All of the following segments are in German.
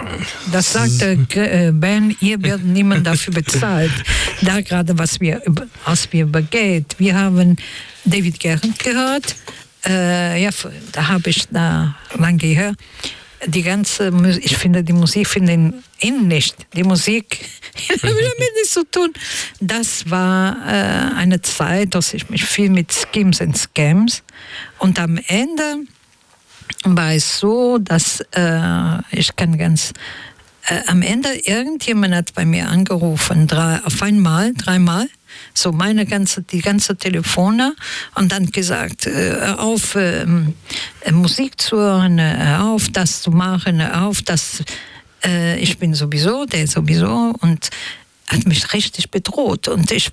Das sagte Ben, ihr werdet niemand dafür bezahlt. Da gerade, was wir begeht. Wir haben David Garrett gehört. Ja, da habe ich da lange gehört. Die ganze Musik, ich finde die Musik, finde ihn nicht. Die Musik hat damit nichts zu tun. Das war eine Zeit, dass ich mich viel mit Schemes and Scams und am Ende war es so, dass ich kann ganz am Ende irgendjemand hat bei mir angerufen, dreimal, so die ganze Telefone und dann gesagt, hör auf Musik zu hören, hör auf das zu machen, hör auf das, ich bin sowieso, der sowieso und hat mich richtig bedroht und ich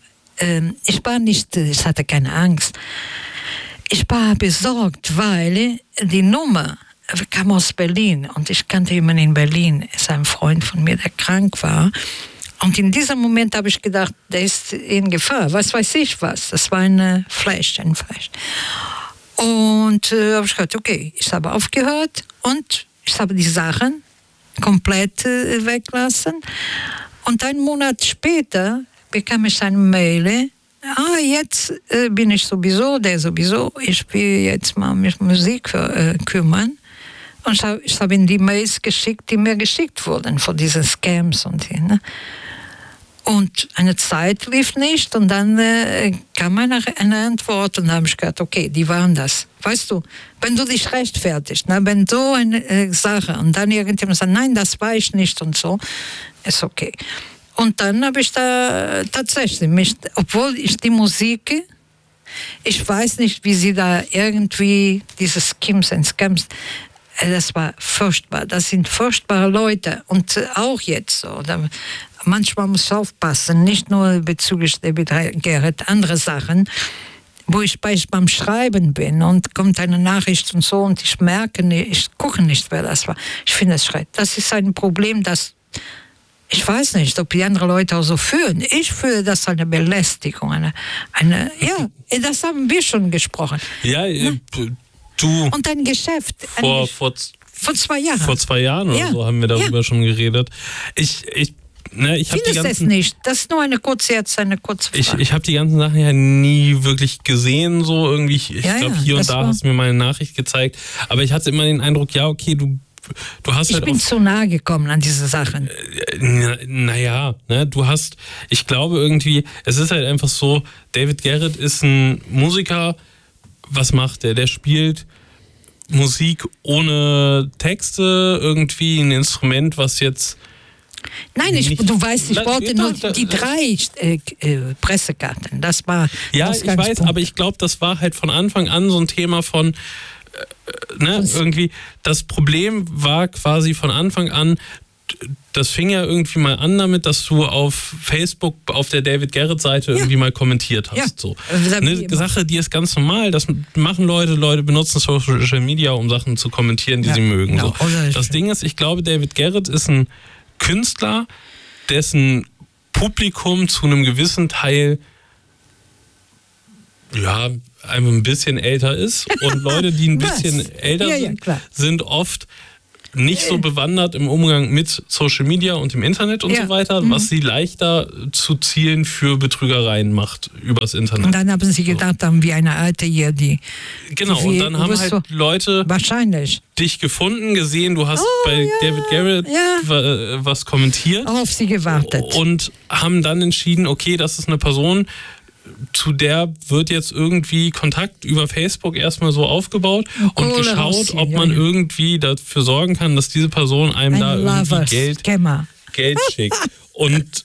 hatte keine Angst. Ich war besorgt, weil die Nummer kam aus Berlin und ich kannte jemanden in Berlin, ist ein Freund von mir, der krank war. Und in diesem Moment habe ich gedacht, der ist in Gefahr, was weiß ich was. Das war ein Flash. Und habe ich gedacht, okay, ich habe aufgehört und ich habe die Sachen komplett weglassen. Und einen Monat später bekam ich eine Mail, jetzt bin ich sowieso, ich will jetzt mal mit Musik kümmern. Und ich habe ihm die Mails geschickt, die mir geschickt wurden von diesen Scams und so. Ne? Und eine Zeit lief nicht und dann kam eine Antwort und dann habe ich gedacht, okay, die waren das. Weißt du, wenn du dich rechtfertigst, ne, wenn so eine Sache und dann irgendjemand sagt, nein, das war ich nicht und so, ist okay. Und dann habe ich da tatsächlich obwohl ich die Musik, ich weiß nicht, wie sie da irgendwie diese Schemes and Scams, das war furchtbar. Das sind furchtbare Leute. Und auch jetzt so. Manchmal muss ich aufpassen, nicht nur bezüglich David Garrett, andere Sachen, wo ich beim Schreiben bin und kommt eine Nachricht und so und ich merke, ich gucke nicht, wer das war. Ich finde es schrecklich. Das ist ein Problem, das ich weiß nicht, ob die anderen Leute auch so fühlen. Ich fühle das eine Belästigung. Ja, das haben wir schon gesprochen. Ja, du. Und ein Geschäft. Vor 2 Jahren. Vor 2 Jahren oder so haben wir darüber schon geredet. Ich Findest es nicht? Das ist nur eine kurze Frage. Ich habe die ganzen Sachen ja nie wirklich gesehen, so irgendwie. Ich glaube, hier und da hast du mir mal eine Nachricht gezeigt. Aber ich hatte immer den Eindruck, ja, okay, du hast halt. Ich bin zu nahe gekommen an diese Sachen. Naja, ne, ich glaube irgendwie, es ist halt einfach so, David Garrett ist ein Musiker. Was macht der? Der spielt Musik ohne Texte, irgendwie ein Instrument, was jetzt. Nein, du weißt, ich wollte nur die 3 Pressekarten. Das war. Ja, ich weiß, aber ich glaube, das war halt von Anfang an so ein Thema von. Irgendwie. Das Problem war quasi von Anfang an. Das fing ja irgendwie mal an damit, dass du auf Facebook auf der David Garrett-Seite irgendwie mal kommentiert hast. Ja. So. Eine Sache, die ist ganz normal. Das machen Leute benutzen Social Media, um Sachen zu kommentieren, die sie mögen. Genau. So. Das Ding ist, ich glaube, David Garrett ist ein Künstler, dessen Publikum zu einem gewissen Teil einfach ein bisschen älter ist. Und Leute, die ein bisschen älter sind, sind oft nicht so bewandert im Umgang mit Social Media und dem Internet und so weiter, was sie leichter zu Zielen für Betrügereien macht übers Internet. Und dann haben sie gedacht, wie eine alte hier, die... Genau, und dann haben halt Leute dich gefunden, gesehen, du hast bei David Garrett was kommentiert. Auf sie gewartet. Und haben dann entschieden, okay, das ist eine Person, zu der wird jetzt irgendwie Kontakt über Facebook erstmal so aufgebaut und geschaut, ob man irgendwie dafür sorgen kann, dass diese Person einem da irgendwie Geld schickt. Und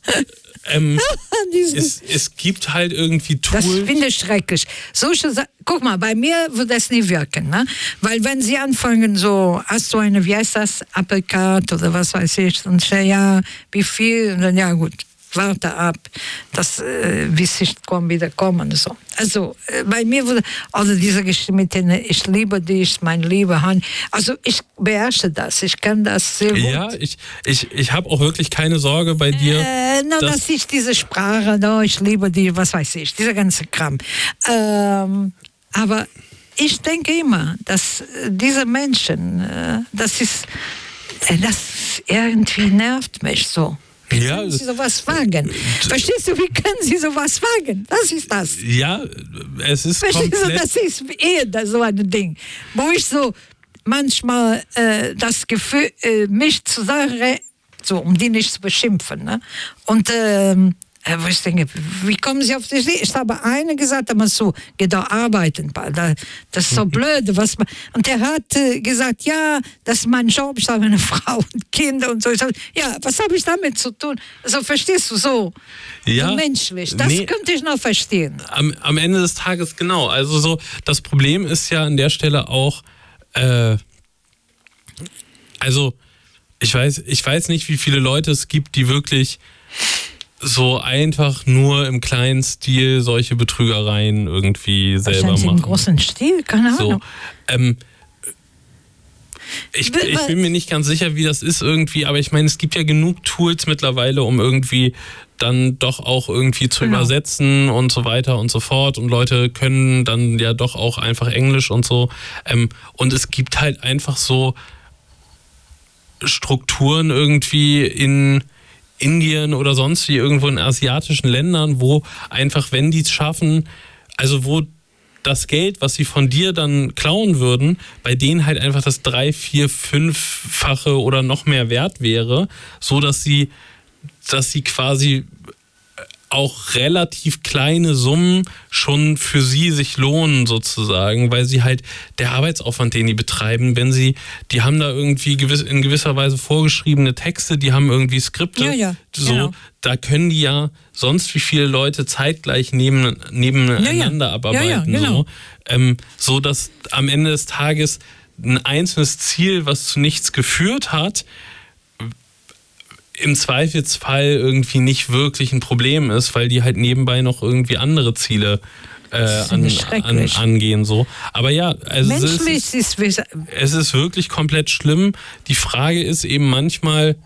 es gibt halt irgendwie Tools. Das finde ich schrecklich. Guck mal, bei mir wird das nie wirken, ne? Weil wenn sie anfangen so, hast du eine, wie heißt das, Apple-Card oder was weiß ich, und ja, wie viel, und dann ja gut. Warte ab, dass wie sich wieder kommen. So. Also bei mir wurde, diese Geschichte mit den ich liebe dich, mein lieber Hans, also ich beherrsche das, ich kann das sehr gut. Ja, ich habe auch wirklich keine Sorge bei dir. Das ist diese Sprache, ich liebe dich, was weiß ich, dieser ganze Kram. Aber ich denke immer, dass diese Menschen, das das irgendwie nervt mich so. Wie können Sie sowas wagen? Verstehst du, wie können Sie sowas wagen? Das ist das. Ja, es ist Verstehst komplett... du, das ist eher so ein Ding, wo ich so manchmal das Gefühl, mich zu sagen, so, um die nicht zu beschimpfen. Ne? Und wo ich denke, wie kommen Sie auf die Idee? Ich habe einer gesagt, aber so, geh da arbeiten. Das ist so blöd. Und der hat gesagt, ja, das ist mein Job, ich habe eine Frau und Kinder und so. Ich sag, ja, was habe ich damit zu tun? Also verstehst du, so menschlich. Das könnte ich noch verstehen. Am Ende des Tages, genau. Also so, das Problem ist ja an der Stelle auch, also ich weiß nicht, wie viele Leute es gibt, die wirklich so einfach nur im kleinen Stil solche Betrügereien irgendwie selber machen. Im großen Stil, keine Ahnung. So, ich bin mir nicht ganz sicher, wie das ist irgendwie, aber ich meine, es gibt ja genug Tools mittlerweile, um irgendwie dann doch auch irgendwie zu übersetzen und so weiter und so fort, und Leute können dann ja doch auch einfach Englisch und so, und es gibt halt einfach so Strukturen irgendwie in Indien oder sonst wie irgendwo in asiatischen Ländern, wo einfach, wenn die es schaffen, also wo das Geld, was sie von dir dann klauen würden, bei denen halt einfach das 3-, 4-, 5-fache oder noch mehr wert wäre, so dass sie quasi auch relativ kleine Summen schon für sie sich lohnen sozusagen, weil sie halt der Arbeitsaufwand, den die betreiben, die haben da irgendwie in gewisser Weise vorgeschriebene Texte, die haben irgendwie Skripte, genau. Da können die ja sonst wie viele Leute zeitgleich nebeneinander abarbeiten, genau. So dass am Ende des Tages ein einzelnes Ziel, was zu nichts geführt hat, im Zweifelsfall irgendwie nicht wirklich ein Problem ist, weil die halt nebenbei noch irgendwie andere Ziele angehen. So. Aber ja, also es ist wirklich komplett schlimm. Die Frage ist eben manchmal,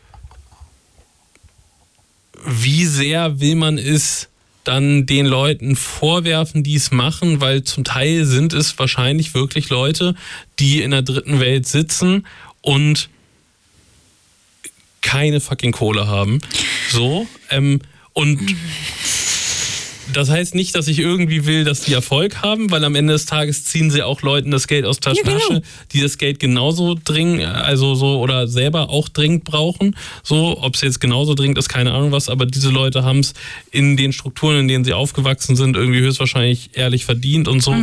wie sehr will man es dann den Leuten vorwerfen, die es machen, weil zum Teil sind es wahrscheinlich wirklich Leute, die in der dritten Welt sitzen und keine fucking Kohle haben. So. Und das heißt nicht, dass ich irgendwie will, dass die Erfolg haben, weil am Ende des Tages ziehen sie auch Leuten das Geld aus der Tasche, die das Geld genauso dringend, also so, oder selber auch dringend brauchen. So, ob es jetzt genauso dringend ist, keine Ahnung was, aber diese Leute haben es in den Strukturen, in denen sie aufgewachsen sind, irgendwie höchstwahrscheinlich ehrlich verdient und so.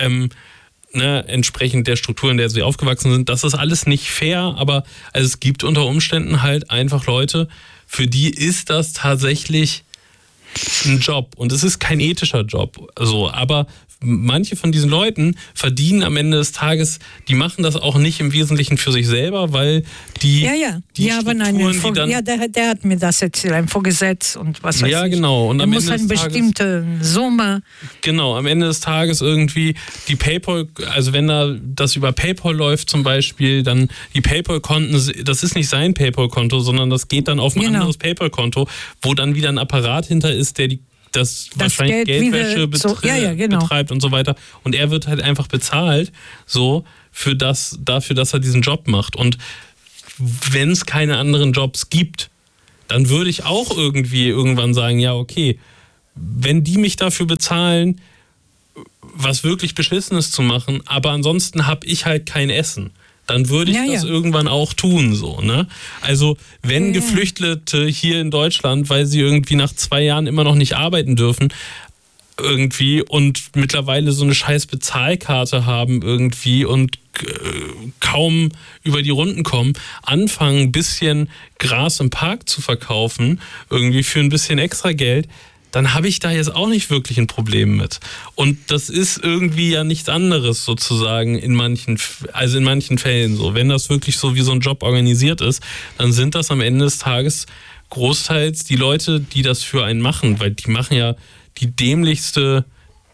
Entsprechend der Struktur, in der sie aufgewachsen sind. Das ist alles nicht fair, aber also es gibt unter Umständen halt einfach Leute, für die ist das tatsächlich ein Job, und es ist kein ethischer Job, so, aber manche von diesen Leuten verdienen am Ende des Tages, die machen das auch nicht im Wesentlichen für sich selber, weil die Strukturen, der hat mir das erzählt, ein Vorgesetz und was weiß ich. Ja, genau. Und er muss eine bestimmte Summe. Genau, am Ende des Tages irgendwie die PayPal, also wenn da das über PayPal läuft zum Beispiel, dann die PayPal-Konten, das ist nicht sein PayPal-Konto, sondern das geht dann auf ein anderes PayPal-Konto, wo dann wieder ein Apparat hinter ist, der das wahrscheinlich Geldwäsche betreibt und so weiter. Und er wird halt einfach bezahlt, so dafür, dass er diesen Job macht. Und wenn es keine anderen Jobs gibt, dann würde ich auch irgendwann sagen, ja, okay, wenn die mich dafür bezahlen, was wirklich Beschissenes zu machen, aber ansonsten habe ich halt kein Essen, dann würde ich das irgendwann auch tun, so, ne? Also, wenn Geflüchtete hier in Deutschland, weil sie irgendwie nach 2 Jahren immer noch nicht arbeiten dürfen, irgendwie, und mittlerweile so eine scheiß Bezahlkarte haben irgendwie und kaum über die Runden kommen, anfangen, ein bisschen Gras im Park zu verkaufen, irgendwie für ein bisschen extra Geld, dann habe ich da jetzt auch nicht wirklich ein Problem mit. Und das ist irgendwie ja nichts anderes sozusagen in manchen Fällen so. Wenn das wirklich so wie so ein Job organisiert ist, dann sind das am Ende des Tages großteils die Leute, die das für einen machen, weil die machen ja die dämlichste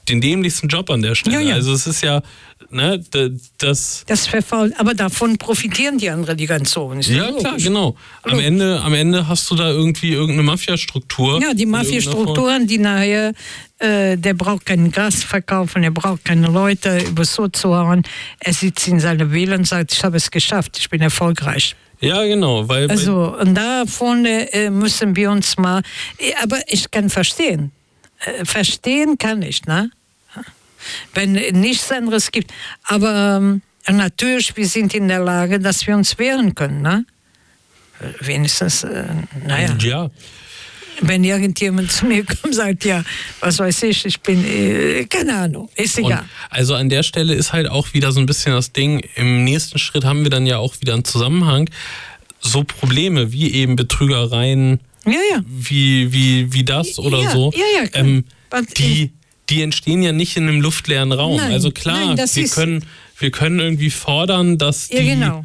den dämlichsten Job an der Stelle. Ja. Also es ist ja, ne, das verfault, aber davon profitieren die anderen die ganze Zeit. Ja, klar, genau. Am Ende hast du da irgendwie irgendeine Mafia-Struktur. Ja, die Mafia-Strukturen, die nachher, der braucht kein Gas verkaufen, er braucht keine Leute über so zu hauen. Er sitzt in seiner Villa und sagt, ich habe es geschafft, ich bin erfolgreich. Ja, genau. Also, und da vorne müssen wir uns mal, aber ich kann verstehen. Verstehen kann ich, ne? Wenn nichts anderes gibt. Aber natürlich, wir sind in der Lage, dass wir uns wehren können, ne? Wenigstens, naja. Ja. Wenn irgendjemand zu mir kommt und sagt, ja, was weiß ich bin, keine Ahnung, ist egal. Und also an der Stelle ist halt auch wieder so ein bisschen das Ding, im nächsten Schritt haben wir dann ja auch wieder einen Zusammenhang, so Probleme wie eben Betrügereien, wie das oder so, die entstehen ja nicht in einem luftleeren Raum. Nein, also klar, wir können irgendwie fordern, dass die... Ja, genau.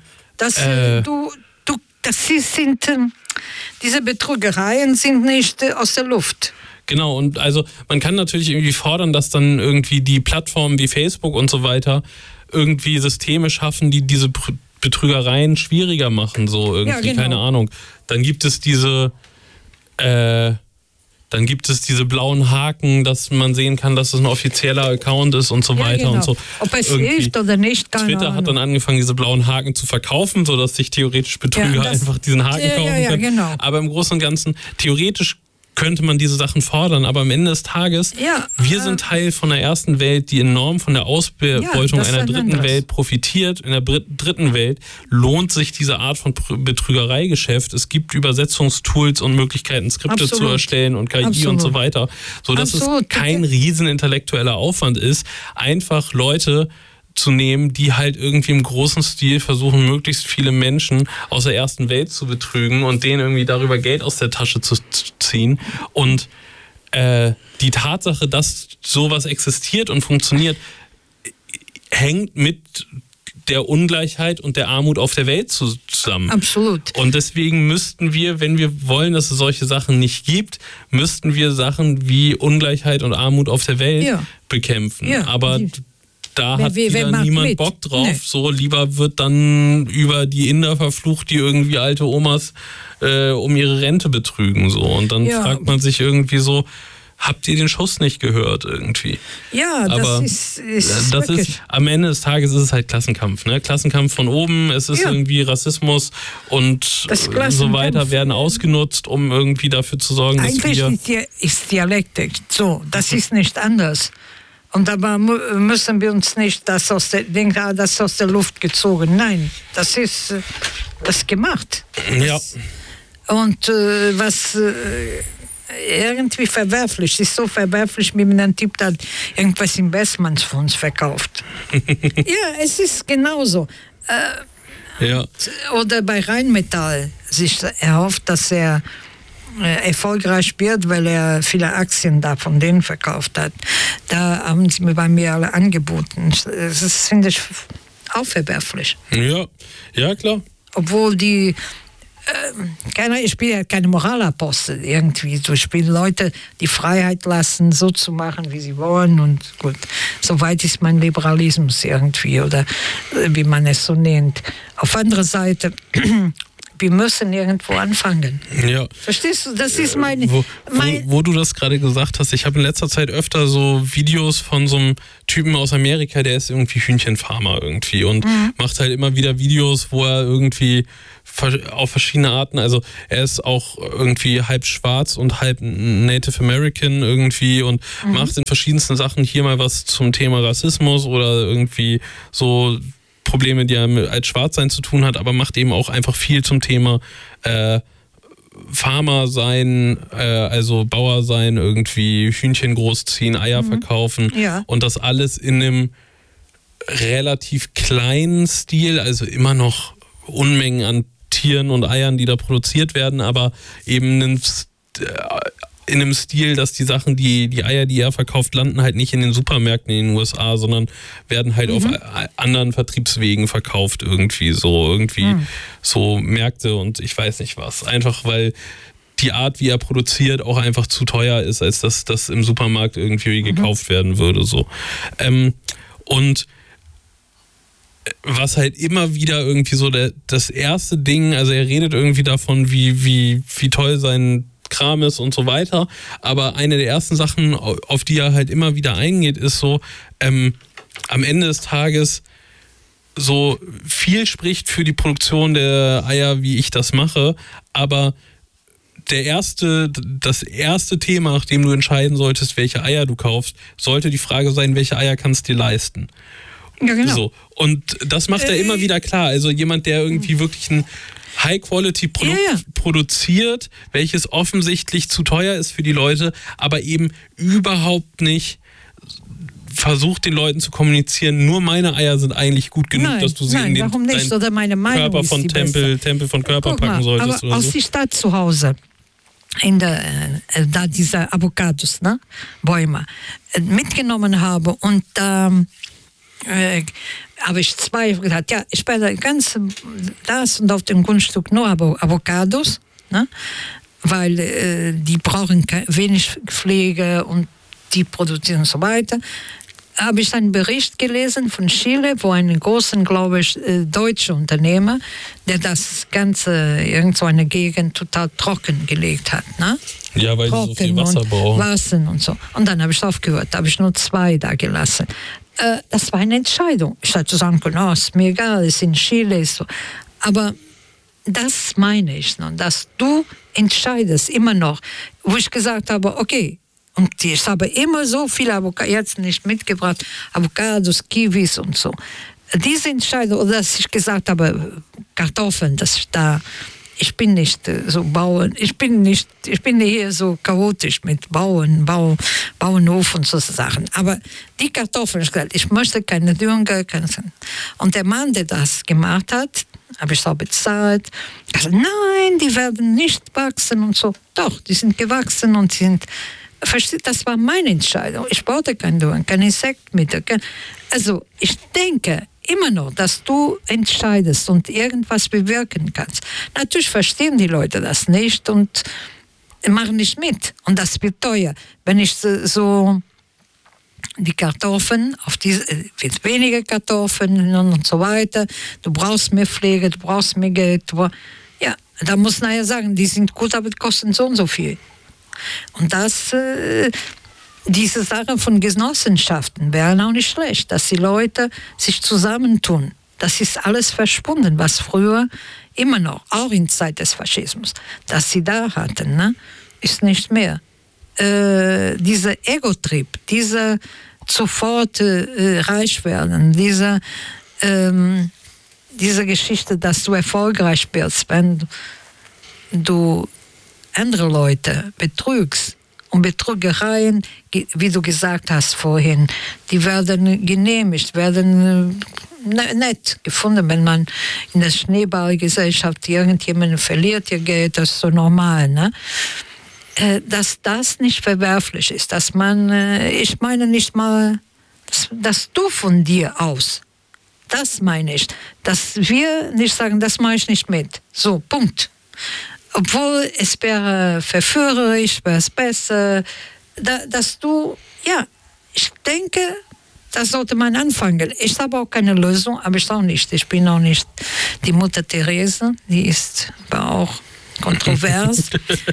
Diese Betrügereien sind nicht aus der Luft. Genau, und also man kann natürlich irgendwie fordern, dass dann irgendwie die Plattformen wie Facebook und so weiter irgendwie Systeme schaffen, die diese Betrügereien schwieriger machen, so irgendwie, genau. Keine Ahnung. Dann gibt es diese blauen Haken, dass man sehen kann, dass es ein offizieller Account ist und so weiter und so. Ob es hilft oder nicht, keine Twitter Ahnung. hat dann angefangen, diese blauen Haken zu verkaufen, sodass sich theoretisch Betrüger einfach diesen Haken kaufen können. Genau. Aber im Großen und Ganzen, theoretisch könnte man diese Sachen fordern, aber am Ende des Tages, wir sind Teil von der ersten Welt, die enorm von der Ausbeutung einer dritten Welt profitiert. In der dritten Welt lohnt sich diese Art von Betrügereigeschäft. Es gibt Übersetzungstools und Möglichkeiten, Skripte zu erstellen und KI und so weiter, sodass es kein riesen intellektueller Aufwand ist, einfach Leute zu nehmen, die halt irgendwie im großen Stil versuchen, möglichst viele Menschen aus der ersten Welt zu betrügen und denen irgendwie darüber Geld aus der Tasche zu ziehen. Und die Tatsache, dass sowas existiert und funktioniert, hängt mit der Ungleichheit und der Armut auf der Welt zusammen. Absolut. Und deswegen müssten wir, wenn wir wollen, dass es solche Sachen nicht gibt, müssten wir Sachen wie Ungleichheit und Armut auf der Welt bekämpfen. Ja. Aber da hat wieder niemand Bock drauf. Nee. So lieber wird dann über die Inder verflucht, die irgendwie alte Omas um ihre Rente betrügen. So. Und dann fragt man sich irgendwie so, habt ihr den Schuss nicht gehört irgendwie? Ja, aber das ist am Ende des Tages ist es halt Klassenkampf. Ne? Klassenkampf von oben, es ist irgendwie Rassismus und so weiter werden ausgenutzt, um irgendwie dafür zu sorgen, dass wir... Eigentlich ist Dialektik. So, das ist nicht anders. Und aber müssen wir uns nicht das aus der Luft gezogen. Nein, das ist gemacht. Ja. Und was irgendwie verwerflich ist, so verwerflich, wie man ein Typ hat irgendwas Investments für uns verkauft. Ja, es ist genauso. Oder bei Rheinmetall sich erhofft, dass er erfolgreich wird, weil er viele Aktien da von denen verkauft hat. Da haben sie mir bei mir alle angeboten. Das finde ich auch verwerflich. Ja, klar. Obwohl ich bin ja keine Moralapostel irgendwie. Ich will Leute die Freiheit lassen, so zu machen, wie sie wollen. Und gut, soweit ist mein Liberalismus irgendwie, oder wie man es so nennt. Auf andere Seite, wir müssen irgendwo anfangen. Ja. Verstehst du? Das ist wo du das gerade gesagt hast, ich habe in letzter Zeit öfter so Videos von so einem Typen aus Amerika, der ist irgendwie Hühnchenfarmer irgendwie und macht halt immer wieder Videos, wo er irgendwie auf verschiedene Arten, also er ist auch irgendwie halb schwarz und halb Native American irgendwie und macht in verschiedensten Sachen hier mal was zum Thema Rassismus oder irgendwie so Probleme, die er als Schwarzsein zu tun hat, aber macht eben auch einfach viel zum Thema Farmer sein, also Bauer sein, irgendwie Hühnchen großziehen, Eier verkaufen und das alles in einem relativ kleinen Stil, also immer noch Unmengen an Tieren und Eiern, die da produziert werden, aber eben in einem Stil, dass die Sachen, die Eier, die er verkauft, landen halt nicht in den Supermärkten in den USA, sondern werden halt auf anderen Vertriebswegen verkauft irgendwie so Märkte und ich weiß nicht was. Einfach weil die Art, wie er produziert, auch einfach zu teuer ist, als dass das im Supermarkt irgendwie gekauft werden würde. So. Und was halt immer wieder irgendwie so das erste Ding, also er redet irgendwie davon, wie toll sein Kram ist und so weiter, aber eine der ersten Sachen, auf die er halt immer wieder eingeht, ist so, am Ende des Tages so viel spricht für die Produktion der Eier, wie ich das mache, aber das erste Thema, nachdem du entscheiden solltest, welche Eier du kaufst, sollte die Frage sein, welche Eier kannst du dir leisten? Ja, genau. So. Und das macht er immer wieder klar. Also jemand, der irgendwie wirklich ein High-Quality-Produkt produziert, welches offensichtlich zu teuer ist für die Leute, aber eben überhaupt nicht versucht, den Leuten zu kommunizieren, nur meine Eier sind eigentlich gut genug, dass du sie in den Körper von Tempel von Körper packen solltest. Aber oder aus der Stadt zu Hause, da diese Avocados, ne, Bäume, mitgenommen habe und habe ich zwei gesagt, ja, ich werde ganz das und auf dem Grundstück nur Avocados, ne, weil die brauchen wenig Pflege und die produzieren und so weiter. Habe ich einen Bericht gelesen von Chile, wo einen großen, glaube ich, deutschen Unternehmer, der das Ganze, irgend so eine Gegend total trocken gelegt hat. Ne? Ja, weil die so viel Wasser brauchen. Wasser und so. Und dann habe ich aufgehört, da habe ich nur 2 da gelassen. Das war eine Entscheidung. Ich hätte sagen können, oh, ist mir egal, ist in Chile, ist so. Aber das meine ich noch, dass du entscheidest immer noch, wo ich gesagt habe, okay, und ich habe immer so viele Avocados, jetzt nicht mitgebracht, Avocados, Kiwis und so. Diese Entscheidung, oder dass ich gesagt habe, Kartoffeln, dass ich da, ich bin nicht so Bauern, ich bin hier so chaotisch mit Bauernhof und so Sachen. Aber die Kartoffeln, ich möchte keine Dünger, und der Mann, der das gemacht hat, habe ich auch bezahlt. Also, nein, die werden nicht wachsen und so. Doch, die sind gewachsen und sind. Versteht, das war meine Entscheidung. Ich brauchte kein Dünger, kein Insektmittel. Also ich denke immer noch, dass du entscheidest und irgendwas bewirken kannst. Natürlich verstehen die Leute das nicht und machen nicht mit. Und das wird teuer. Wenn ich so die Kartoffeln, auf diese wird weniger Kartoffeln und so weiter. Du brauchst mehr Pflege, du brauchst mehr Geld. Ja, da muss man ja sagen, die sind gut, aber die kosten so und so viel. Und diese Sache von Genossenschaften wären auch nicht schlecht, dass die Leute sich zusammentun. Das ist alles verschwunden, was früher immer noch, auch in Zeit des Faschismus, dass sie da hatten, ne, ist nicht mehr. Dieser Ego-Trip, dieser sofort reich werden, diese Geschichte, dass du erfolgreich bist, wenn du andere Leute betrügst. Und Betrügereien, wie du gesagt hast vorhin, die werden genehmigt, werden nett gefunden, wenn man in der Schneeballgesellschaft irgendjemanden verliert ihr Geld, das ist so normal, ne? Dass das nicht verwerflich ist, dass man, ich meine nicht mal, dass du von dir aus, das meine ich, dass wir nicht sagen, das mache ich nicht mit, so, Punkt. Obwohl es wäre verführerisch, wäre es besser, dass du, ja, ich denke, das sollte man anfangen. Ich habe auch keine Lösung, aber ich auch nicht. Ich bin auch nicht die Mutter Therese, die ist auch kontrovers.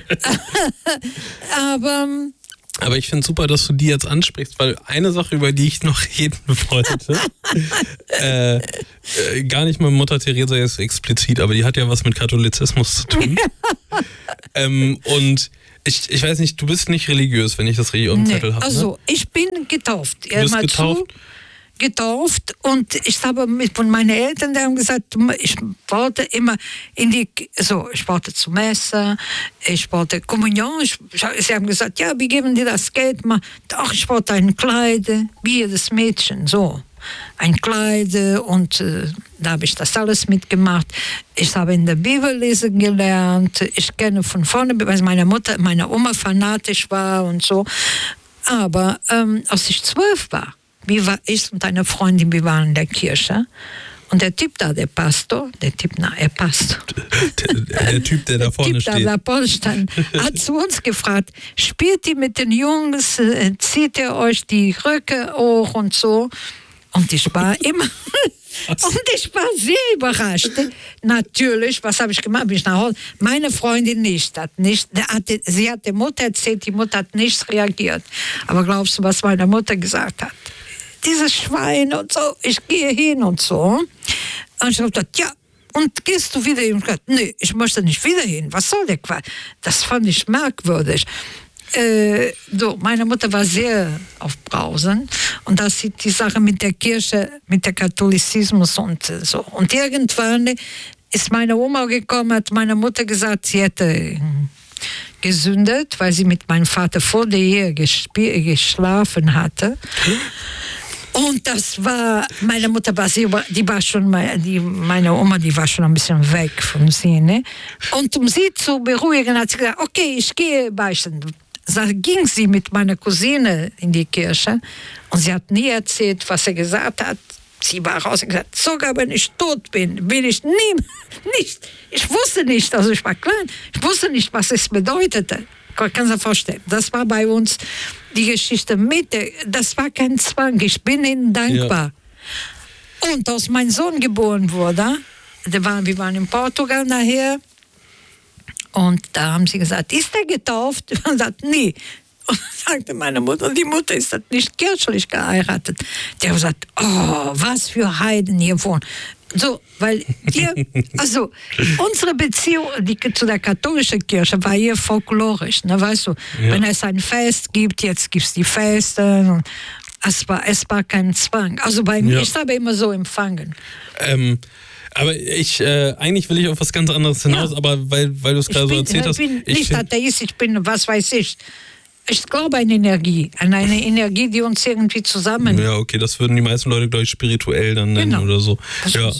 Aber ich finde super, dass du die jetzt ansprichst, weil eine Sache, über die ich noch reden wollte, gar nicht mal Mutter Teresa jetzt explizit, aber die hat ja was mit Katholizismus zu tun. Und ich weiß nicht, du bist nicht religiös, wenn ich das richtig auf dem Zettel habe. Also, ich bin getauft. Du bist getauft und ich habe von meinen Eltern, die haben gesagt, ich wollte immer ich wollte zur Messe, ich wollte Kommunion, sie haben gesagt, ja, wir geben dir das Geld, doch, ich wollte ein Kleid, wie jedes Mädchen, so, ein Kleid und da habe ich das alles mitgemacht. Ich habe in der Bibel lesen gelernt, ich kenne von vorne, weil meine Oma fanatisch war und so, aber als ich 12 war, ich und eine Freundin, wir waren in der Kirche Und der Typ da, der Pastor, der Typ da vorne stand, hat zu uns gefragt, spielt ihr mit den Jungs, zieht ihr euch die Röcke hoch und so? Und ich war immer... Und ich war sehr überrascht. Natürlich, was habe ich gemacht? Bin ich nach Hause. Meine Freundin nicht. Sie hat der Mutter erzählt, die Mutter hat nicht reagiert. Aber glaubst du, was meine Mutter gesagt hat? Dieses Schwein und so, ich gehe hin und so. Und ich habe gesagt, ja, und gehst du wieder hin? Und ich gesagt, nee, ich möchte nicht wieder hin. Was soll der Quatsch? Das fand ich merkwürdig. Meine Mutter war sehr auf Brausen und das sieht die Sache mit der Kirche, mit der Katholizismus und so. Und irgendwann ist meine Oma gekommen, hat meine Mutter gesagt, sie hätte gesündet, weil sie mit meinem Vater vor der Ehe geschlafen hatte. Und das war, meine Mutter war meine Oma, die war schon ein bisschen weg vom Sinne. Und um sie zu beruhigen, hat sie gesagt, okay, ich gehe beichten. Da ging sie mit meiner Cousine in die Kirche und sie hat nie erzählt, was sie gesagt hat. Sie war raus und gesagt, sogar wenn ich tot bin, will ich nicht. Ich wusste nicht, also ich war klein, ich wusste nicht, was es bedeutete. Kann sich vorstellen. Das war bei uns die Geschichte das war kein Zwang, ich bin ihnen dankbar. Ja. Und als mein Sohn geboren wurde, wir waren in Portugal nachher, und da haben sie gesagt, ist er getauft? Und sagt, nee. Und sagte meine Mutter, die Mutter ist nicht kirchlich geheiratet. Die haben gesagt, oh, was für Heiden hier wohnen. So, weil unsere Beziehung zu der katholischen Kirche war hier folklorisch, ne, weißt du, ja. Wenn es ein Fest gibt, jetzt gibt es die Feste, und es war kein Zwang. Also bei mir, ich habe immer so empfangen. Aber eigentlich will ich auf was ganz anderes hinaus, aber weil du es gerade so erzählt hast. Ich bin nicht Atheist, ich bin, was weiß ich. Ich glaube an eine Energie, die uns irgendwie zusammen... Ja, okay, das würden die meisten Leute, glaube ich, spirituell dann nennen oder so. Ja.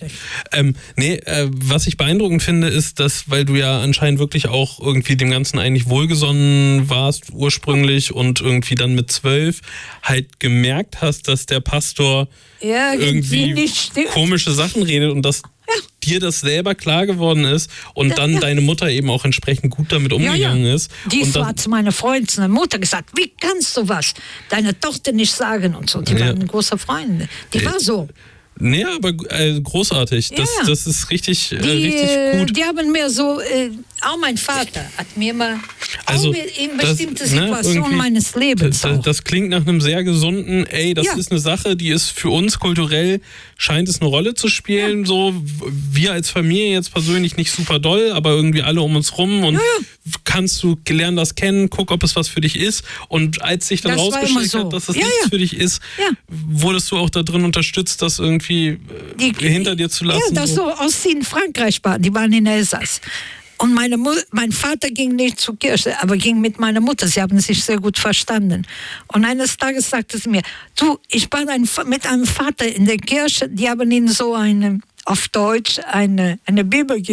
Was ich beeindruckend finde, ist, dass, weil du ja anscheinend wirklich auch irgendwie dem Ganzen eigentlich wohlgesonnen warst ursprünglich und irgendwie dann mit 12 halt gemerkt hast, dass der Pastor irgendwie komische Sachen redet und dass dir das selber klar geworden ist und dann deine Mutter eben auch entsprechend gut damit umgegangen ist. Die hat zu meiner Freundin, seiner Mutter gesagt, wie kannst du was deiner Tochter nicht sagen und so. Die waren große Freunde. Die war so. Nee, aber großartig. Das ist richtig gut. Die haben mir so, auch mein Vater hat mir mal in bestimmte Situationen meines Lebens das klingt nach einem sehr gesunden, das ist eine Sache, die ist für uns kulturell, scheint es eine Rolle zu spielen. So, wir als Familie jetzt persönlich nicht super doll, aber irgendwie alle um uns rum und lern das kennen, guck, ob es was für dich ist. Und als sich dann rausgestellt hat, dass es nichts für dich ist, wurdest du auch da drin unterstützt, das irgendwie hinter dir zu lassen. Ja, das so aus in Frankreich war. Die waren in Elsass. Und mein Vater ging nicht zur Kirche, aber ging mit meiner Mutter. Sie haben sich sehr gut verstanden. Und eines Tages sagte sie mir, ich war mit einem Vater in der Kirche, die haben ihn so auf Deutsch eine Bibel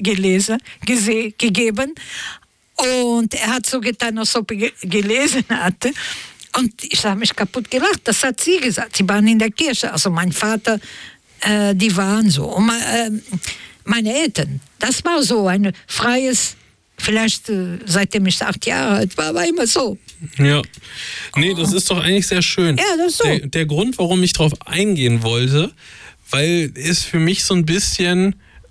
gegeben. Und er hat so getan, als ob er gelesen hatte. Und ich habe mich kaputt gelacht. Das hat sie gesagt. Sie waren in der Kirche. Also mein Vater, die waren so. Und meine Eltern, das war so ein freies, vielleicht seitdem ich 8 Jahre alt war, war immer so. Ja, nee, das ist doch eigentlich sehr schön. Ja, das ist so. Der Grund, warum ich darauf eingehen wollte, weil es für mich so ein bisschen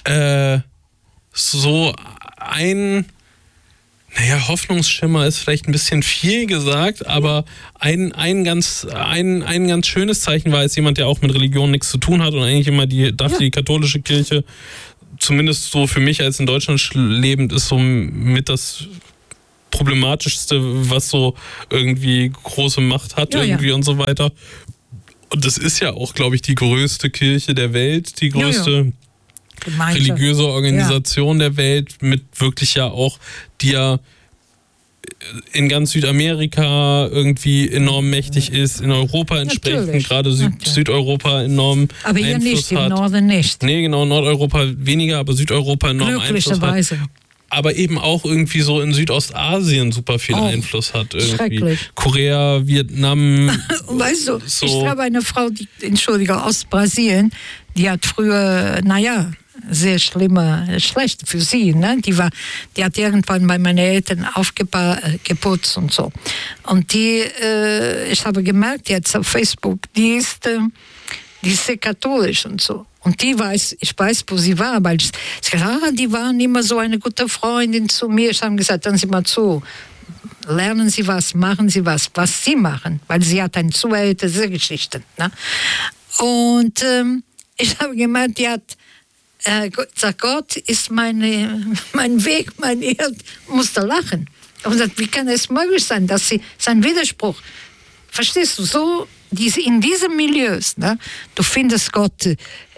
so ein... Hoffnungsschimmer ist vielleicht ein bisschen viel gesagt, aber ein ganz schönes Zeichen war, als jemand, der auch mit Religion nichts zu tun hat und eigentlich immer die katholische Kirche, zumindest so für mich als in Deutschland lebend, ist so mit das Problematischste, was so irgendwie große Macht hat und so weiter. Und das ist ja auch, glaube ich, die größte Kirche der Welt, die größte religiöse Organisation der Welt, mit wirklich die ja in ganz Südamerika irgendwie enorm mächtig ist, in Europa entsprechend, gerade Südeuropa enorm aber hier Einfluss nicht, hat. im Norden nicht. Nee, genau, Nordeuropa weniger, aber Südeuropa enorm Einfluss hat. aber eben auch irgendwie so in Südostasien super viel Einfluss hat. Irgendwie. Schrecklich. Korea, Vietnam. Weißt du, ich habe eine Frau, aus Brasilien, die hat früher, sehr schlecht für sie. Ne? Die hat irgendwann bei meinen Eltern geputzt und so. Und ich habe gemerkt, jetzt auf Facebook, die ist sehr katholisch und so. Und ich weiß, wo sie war, weil ich gesagt, die waren immer so eine gute Freundin zu mir. Ich habe gesagt, hören Sie mal zu, lernen Sie was, machen Sie was Sie machen, weil sie hat eine zu ältere Geschichte. Ne? Und ich habe gemeint, die hat Gott ist mein Weg, musste lachen. Und sagt, wie kann es möglich sein, dass sie sein Widerspruch, verstehst du, so in diesen Milieus, ne, du findest Gott,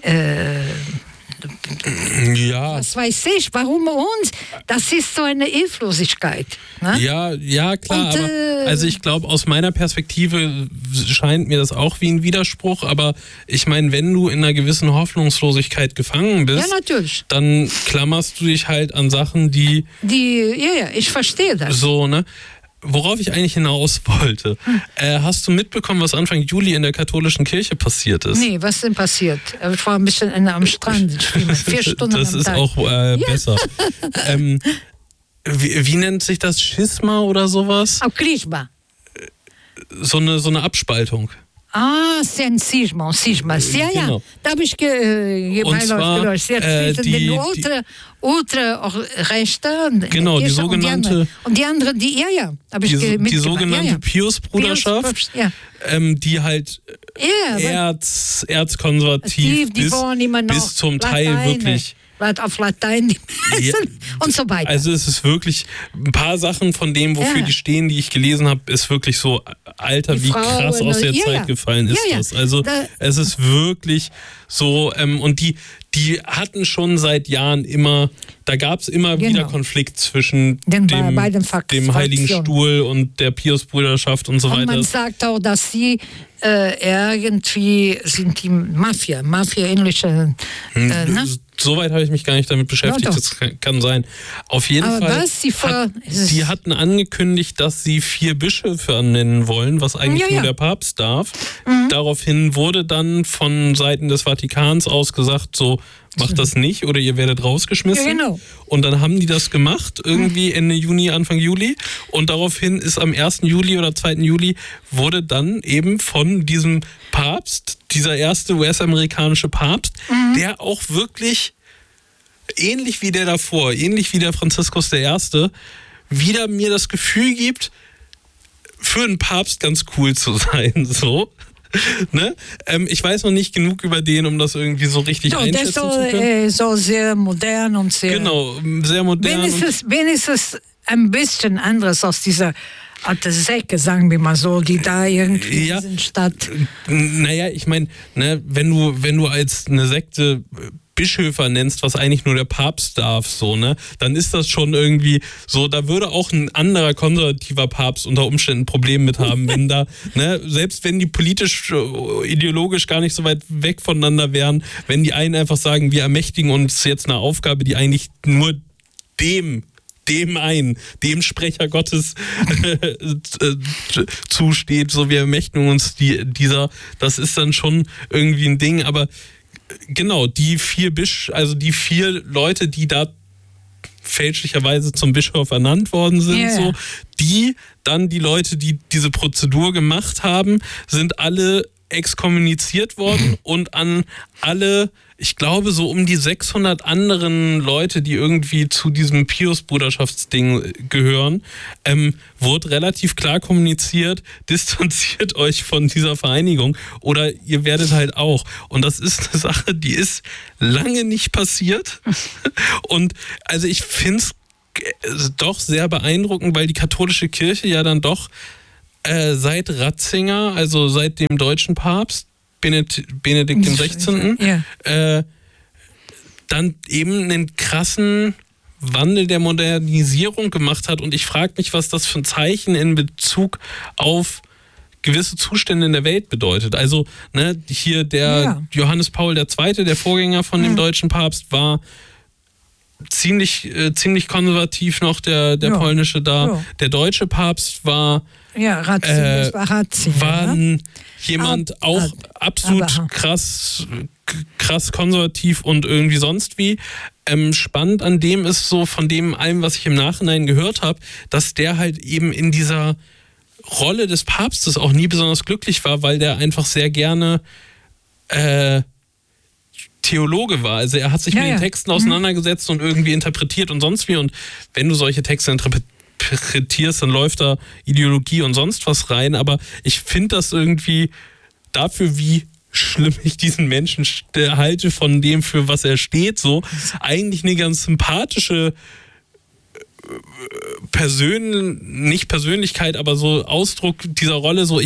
was weiß ich, warum uns? Das ist so eine Hilflosigkeit. Ne? Ja, klar. Aber, also ich glaube, aus meiner Perspektive scheint mir das auch wie ein Widerspruch. Aber ich meine, wenn du in einer gewissen Hoffnungslosigkeit gefangen bist, dann klammerst du dich halt an Sachen, die ich verstehe das. So, ne? Worauf ich eigentlich hinaus wollte. Hast du mitbekommen, was Anfang Juli in der katholischen Kirche passiert ist? Nee, was denn passiert? Ich war ein bisschen am Strand. 4 Stunden das am ist Tag. Auch besser. Wie nennt sich das? Schisma oder sowas? Auch Klichma. So eine Abspaltung. Cisma. Ja, genau. Da habe ich den Ultra-Rechte. Genau, die sogenannte... Und die andere, die sogenannte Pius-Bruderschaft, die halt erzkonservativ bis zum Teil wirklich... auf Latein und so weiter. Also es ist wirklich, ein paar Sachen von dem, wofür die stehen, die ich gelesen habe, ist wirklich so, Alter, wie krass aus der Zeit gefallen ist das. Also es ist wirklich so, und die hatten schon seit Jahren immer, da gab es immer wieder Konflikt zwischen dem Heiligen Stuhl und der Pius-Brüderschaft und so weiter. Und man sagt auch, dass sie irgendwie sind die Mafia-ähnliche. Soweit habe ich mich gar nicht damit beschäftigt, das kann sein. Auf jeden Fall, die hatten angekündigt, dass sie 4 Bischöfe ernennen wollen, was eigentlich nur der Papst darf. Daraufhin wurde dann von Seiten des Vatikans aus gesagt, so, macht das nicht oder ihr werdet rausgeschmissen. Ja, genau. Und dann haben die das gemacht, irgendwie Ende Juni, Anfang Juli. Und daraufhin ist am 1. Juli oder 2. Juli wurde dann eben von diesem Papst, dieser erste US-amerikanische Papst, der auch wirklich ähnlich wie der davor, ähnlich wie der Franziskus I., wieder mir das Gefühl gibt, für einen Papst ganz cool zu sein, so. Ne? Ich weiß noch nicht genug über den, um das irgendwie so richtig einschätzen zu können. Der ist so sehr modern und sehr... Genau, sehr modern. Wenigstens ein bisschen anderes aus dieser alte Säcke, sagen wir mal so, die da irgendwie in der Stadt... Naja, ich meine, ne, wenn du als eine Sekte Bischöfe nennst, was eigentlich nur der Papst darf, so, ne, dann ist das schon irgendwie so, da würde auch ein anderer konservativer Papst unter Umständen ein Problem mit haben, wenn da, ne, selbst wenn die politisch, ideologisch gar nicht so weit weg voneinander wären, wenn die einen einfach sagen, wir ermächtigen uns jetzt eine Aufgabe, die eigentlich nur dem Sprecher Gottes zusteht, so wir ermächtigen uns das ist dann schon irgendwie ein Ding, aber genau, die 4 Leute, die da fälschlicherweise zum Bischof ernannt worden sind, so, die Leute, die diese Prozedur gemacht haben, sind alle exkommuniziert worden und an alle, ich glaube, so um die 600 anderen Leute, die irgendwie zu diesem Pius-Bruderschaftsding gehören, wurde relativ klar kommuniziert, distanziert euch von dieser Vereinigung oder ihr werdet halt auch. Und das ist eine Sache, die ist lange nicht passiert. Und also ich finde es doch sehr beeindruckend, weil die katholische Kirche ja dann doch seit Ratzinger, also seit dem deutschen Papst, Benedikt XVI., dann eben einen krassen Wandel der Modernisierung gemacht hat. Und ich frage mich, was das für ein Zeichen in Bezug auf gewisse Zustände in der Welt bedeutet. Also, ne, hier der Johannes Paul II., der Vorgänger von dem deutschen Papst, war ziemlich konservativ noch, der polnische da. Ja. Der deutsche Papst war jemand auch absolut krass konservativ und irgendwie sonst wie. Spannend an dem ist so, von dem allem, was ich im Nachhinein gehört habe, dass der halt eben in dieser Rolle des Papstes auch nie besonders glücklich war, weil der einfach sehr gerne Theologe war. Also er hat sich mit den Texten auseinandergesetzt und irgendwie interpretiert und sonst wie. Und wenn du solche Texte interpretierst, dann läuft da Ideologie und sonst was rein. Aber ich finde das irgendwie dafür, wie schlimm ich diesen Menschen halte, von dem, für was er steht, so eigentlich eine ganz sympathische nicht Persönlichkeit, aber so Ausdruck dieser Rolle, so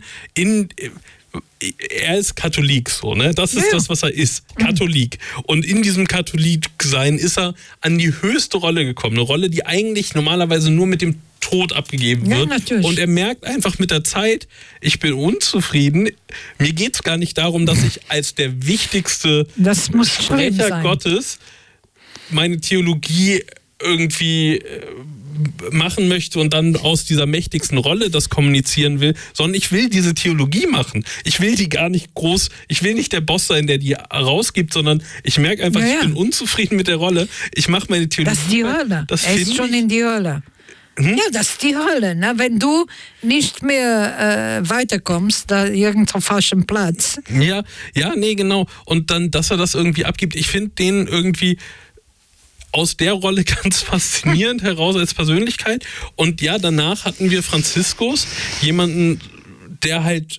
er ist Katholik, so, ne? Das ist das, was er ist. Katholik. Und in diesem Katholiksein ist er an die höchste Rolle gekommen. Eine Rolle, die eigentlich normalerweise nur mit dem Tod abgegeben wird. Natürlich. Und er merkt einfach mit der Zeit, ich bin unzufrieden. Mir geht es gar nicht darum, dass ich als der wichtigste Sprecher Gottes meine Theologie irgendwie machen möchte und dann aus dieser mächtigsten Rolle das kommunizieren will, sondern ich will diese Theologie machen. Ich will die gar nicht ich will nicht der Boss sein, der die rausgibt, sondern ich merke einfach, ich bin unzufrieden mit der Rolle. Ich mache meine Theologie. Das ist die Hölle. Er ist schon in die Hölle. Ja, das ist die Hölle. Ne? Wenn du nicht mehr weiterkommst, da irgendwo falschen Platz. Ja, nee, genau. Und dann, dass er das irgendwie abgibt. Ich finde den irgendwie aus der Rolle ganz faszinierend heraus als Persönlichkeit. Und ja, danach hatten wir Franziskus, jemanden, der halt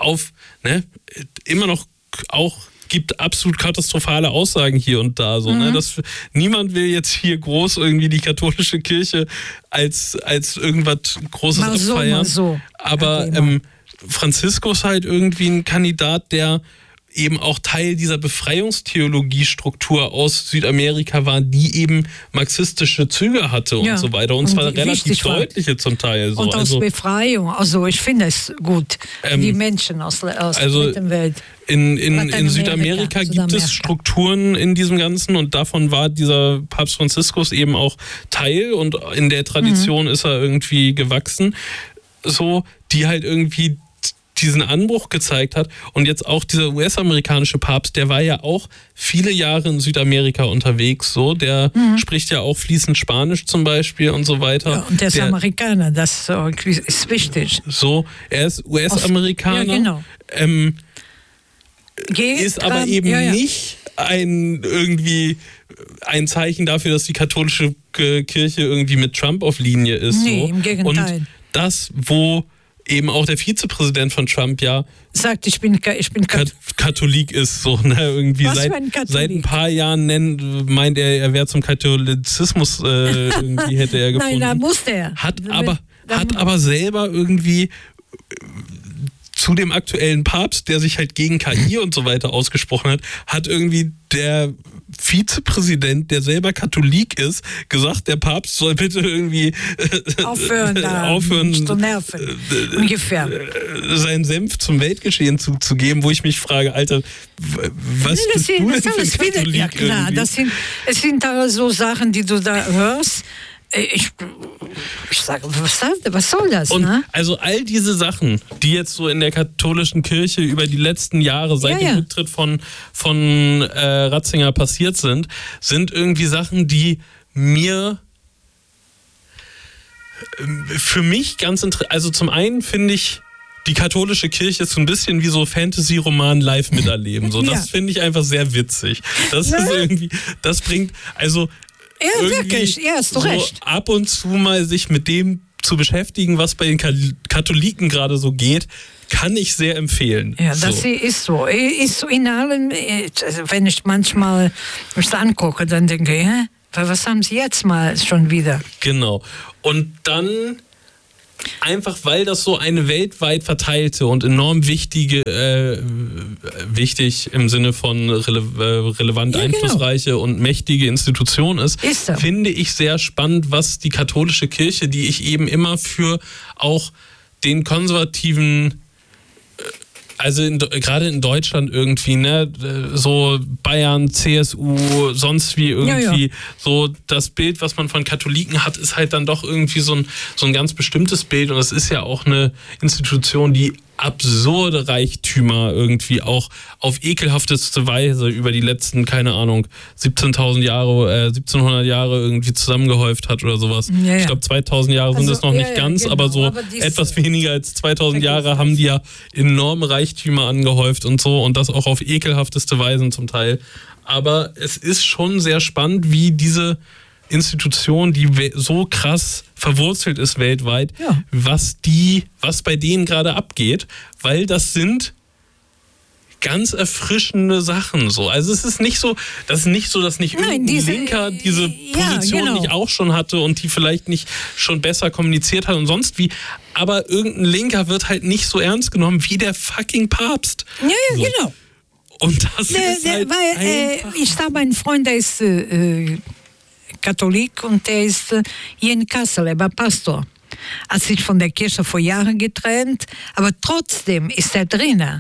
immer noch auch gibt absolut katastrophale Aussagen hier und da. So, ne? Niemand will jetzt hier groß irgendwie die katholische Kirche als irgendwas Großes abfeiern. So. Aber Franziskus halt irgendwie ein Kandidat, der eben auch Teil dieser Befreiungstheologiestruktur aus Südamerika war, die eben marxistische Züge hatte und so weiter. Und zwar relativ deutliche zum Teil. So. Und aus Befreiung. Also ich finde es gut, die Menschen aus der dritten Welt. In Südamerika gibt es Strukturen in diesem Ganzen und davon war dieser Papst Franziskus eben auch Teil und in der Tradition ist er irgendwie gewachsen, so, die halt irgendwie diesen Anbruch gezeigt hat. Und jetzt auch dieser US-amerikanische Papst, der war ja auch viele Jahre in Südamerika unterwegs, so, der spricht ja auch fließend Spanisch zum Beispiel und so weiter. Ja, und der ist Amerikaner, das ist wichtig. So, er ist US-Amerikaner. Ja, genau. Ist aber eben nicht ein Zeichen dafür, dass die katholische Kirche irgendwie mit Trump auf Linie ist. Nee, im Gegenteil. Und das, wo eben auch der Vizepräsident von Trump sagt, ich bin Katholik ist, so, ne, irgendwie seit ein paar Jahren meint er wäre zum Katholizismus irgendwie hätte er gefunden. Nein, da musste er. Hat aber selber irgendwie zu dem aktuellen Papst, der sich halt gegen KI und so weiter ausgesprochen hat irgendwie der Vizepräsident, der selber Katholik ist, gesagt, der Papst soll bitte irgendwie aufhören zu nerven. Ungefähr. Seinen Senf zum Weltgeschehen zuzugeben, wo ich mich frage, Alter, was bist du denn für ein Katholik? Ja klar, es sind aber so Sachen, die du da hörst. Ich sage, was soll das? Und ne? Also all diese Sachen, die jetzt so in der katholischen Kirche über die letzten Jahre seit dem Rücktritt von Ratzinger passiert sind irgendwie Sachen, die für mich ganz interessant. Also zum einen finde ich, die katholische Kirche ist so ein bisschen wie so Fantasy-Roman live miterleben. So, das finde ich einfach sehr witzig. Das ist irgendwie, das bringt, also ja, wirklich, hast du recht. Ab und zu mal sich mit dem zu beschäftigen, was bei den Katholiken gerade so geht, kann ich sehr empfehlen. Ja, das ist so. Ist so in allem, wenn ich manchmal mich angucke, dann denke ich, was haben sie jetzt mal schon wieder? Genau. Und dann einfach, weil das so eine weltweit verteilte und enorm wichtig im Sinne von relevant einflussreiche und mächtige Institution ist, finde ich sehr spannend, was die katholische Kirche, die ich eben immer für auch den konservativen Also gerade in Deutschland irgendwie, ne, so Bayern, CSU, sonst wie irgendwie, so das Bild, was man von Katholiken hat, ist halt dann doch irgendwie so ein ganz bestimmtes Bild und das ist ja auch eine Institution, die absurde Reichtümer irgendwie auch auf ekelhafteste Weise über die letzten, keine Ahnung, 1700 Jahre irgendwie zusammengehäuft hat oder sowas. Ja. Ich glaube 2000 Jahre sind es noch nicht ganz, genau, aber so etwas weniger als 2000 Jahre haben die ja enorme Reichtümer angehäuft und so und das auch auf ekelhafteste Weisen zum Teil. Aber es ist schon sehr spannend, wie diese Institution, die so krass verwurzelt ist weltweit, was bei denen gerade abgeht, weil das sind ganz erfrischende Sachen so. Also es ist nicht so, dass nicht irgendein Linker diese Position nicht auch schon hatte und die vielleicht nicht schon besser kommuniziert hat und sonst wie, aber irgendein Linker wird halt nicht so ernst genommen wie der fucking Papst. Ja, so. Genau. Und das ist halt ich habe einen Freund, der ist Katholik und der ist hier in Kassel, er war Pastor. Hat sich von der Kirche vor Jahren getrennt, aber trotzdem ist er drinnen.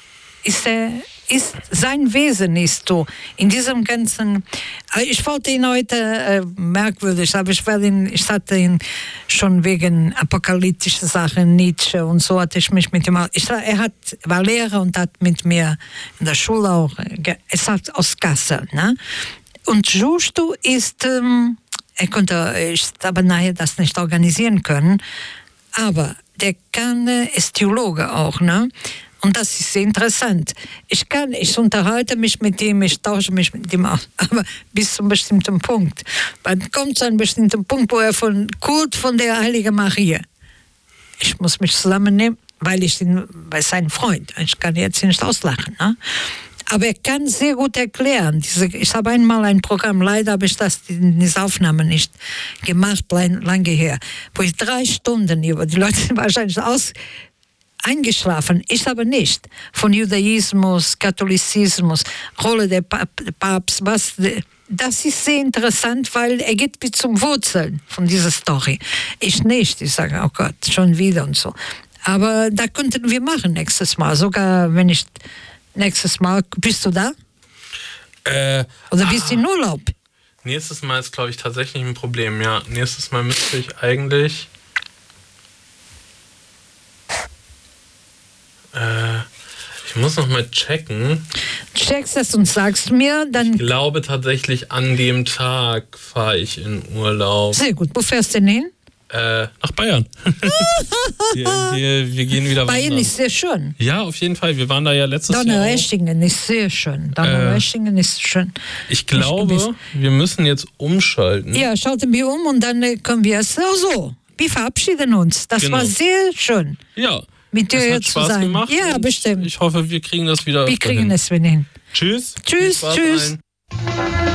Sein Wesen ist so in diesem ganzen. Ich wollte ihn heute merkwürdig, aber ich hatte ihn schon wegen apokalyptischer Sachen, Nietzsche und so hatte ich mich mit ihm. War Lehrer und hat mit mir in der Schule auch. Es hat aus Kassel, ne? Und Justo ist, ich habe nachher das nicht organisieren können, aber der ist Theologe auch, ne? Und das ist sehr interessant. Ich unterhalte mich mit ihm, ich tausche mich mit ihm aus, aber bis zu einem bestimmten Punkt. Dann kommt zu einem bestimmten Punkt, wo er von Kult von der Heiligen Maria. Ich muss mich zusammennehmen, weil sein Freund, ich kann jetzt nicht auslachen, ne? Aber er kann sehr gut erklären. Ich habe einmal ein Programm, leider habe ich diese Aufnahme nicht gemacht, lange her, wo ich 3 Stunden über, die Leute sind wahrscheinlich eingeschlafen, ich aber nicht. Von Judaismus, Katholizismus, Rolle der Papst, das ist sehr interessant, weil er geht bis zum Wurzeln von dieser Story. Ich nicht, ich sage, oh Gott, schon wieder und so. Aber da könnten wir machen nächstes Mal, sogar wenn ich nächstes Mal, bist du da? Oder bist du in Urlaub? Nächstes Mal ist, glaube ich, tatsächlich ein Problem, ja. Nächstes Mal müsste ich eigentlich ich muss noch mal checken. Checkst das und sagst mir, dann. Ich glaube tatsächlich, an dem Tag fahre ich in Urlaub. Sehr gut. Wo fährst du denn hin? Nach Bayern. wir gehen wieder Bayern wandern. Ist sehr schön. Ja, auf jeden Fall. Wir waren da ja letztes Jahr. Donaueschingen ist sehr schön. Donaueschingen ist schön. Ich glaube, wir müssen jetzt umschalten. Ja, schalten wir um und dann können wir es so. Wir verabschieden uns. Das war sehr schön. Ja. Mit dir hat Spaß zu sein. Gemacht. Ja, bestimmt. Ich hoffe, wir kriegen das wieder. Wir kriegen es wieder hin. Tschüss. Tschüss.